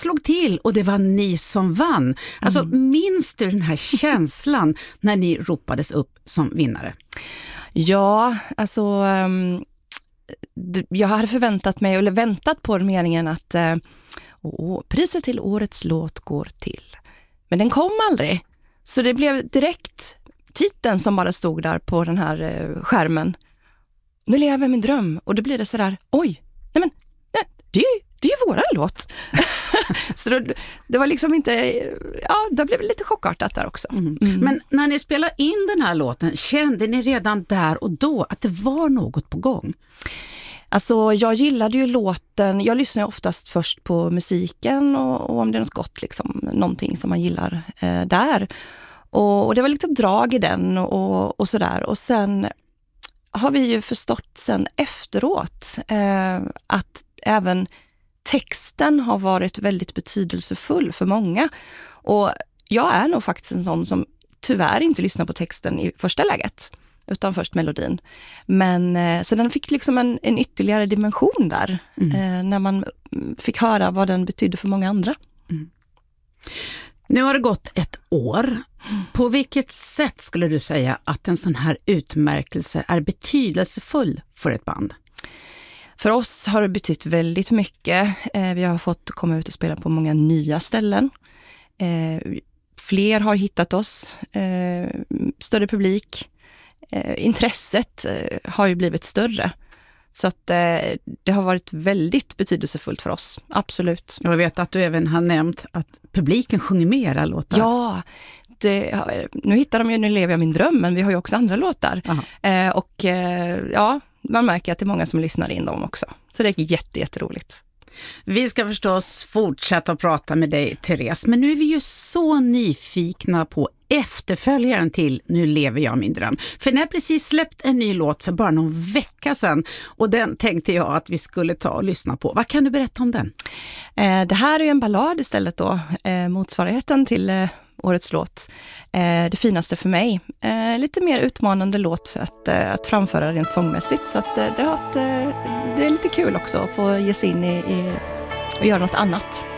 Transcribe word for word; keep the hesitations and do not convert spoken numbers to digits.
slog till och det var ni som vann. Alltså mm. minns du den här känslan när ni ropades upp som vinnare? Ja, alltså um, jag hade förväntat mig, eller väntat på meningen att uh, åh, priset till årets låt går till. Men den kom aldrig. Så det blev direkt titeln som bara stod där på den här uh, skärmen. Nu lever jag min dröm. Och då blir det sådär, oj, nej men, nej, det är ju det är ju våran låt. Så då, det var liksom inte, ja, det blev lite chockartat där också. Mm. Mm. Men när ni spelade in den här låten, kände ni redan där och då att det var något på gång? Alltså jag gillade ju låten, jag lyssnar oftast först på musiken och, och om det är något gott, liksom, någonting som man gillar eh, där. Och, och det var lite drag i den och, och sådär. Och sen har vi ju förstått sen efteråt eh, att även texten har varit väldigt betydelsefull för många. Och jag är nog faktiskt en sån som tyvärr inte lyssnar på texten i första läget, utan först melodin. Men eh, så den fick liksom en, en ytterligare dimension där mm. eh, när man fick höra vad den betydde för många andra. Mm. Nu har det gått ett år. Mm. På vilket sätt skulle du säga att en sån här utmärkelse är betydelsefull för ett band? För oss har det betytt väldigt mycket. Eh, vi har fått komma ut och spela på många nya ställen. Eh, fler har hittat oss. Eh, större publik. Eh, intresset eh, har ju blivit större. Så att eh, det har varit väldigt betydelsefullt för oss. Absolut. Jag vet att du även har nämnt att publiken sjunger med era låtar. Ja, det, nu hittar de ju Nu lever jag min dröm, men vi har ju också andra låtar. Eh, och eh, ja, man märker att det är många som lyssnar in dem också. Så det är jätte, jätteroligt. Vi ska förstås fortsätta att prata med dig, Therese. Men nu är vi ju så nyfikna på efterföljaren till Nu lever jag min dröm. För ni har precis släppt en ny låt för bara någon vecka sedan. Och den tänkte jag att vi skulle ta och lyssna på. Vad kan du berätta om den? Eh, det här är ju en ballad istället då. Eh, motsvarigheten till eh, årets låt. Eh, det finaste för mig. Eh, lite mer utmanande låt att, eh, att framföra rent sångmässigt. Så att, eh, det, har ett, eh, det är lite kul också att få ge sig in i, i och göra något annat.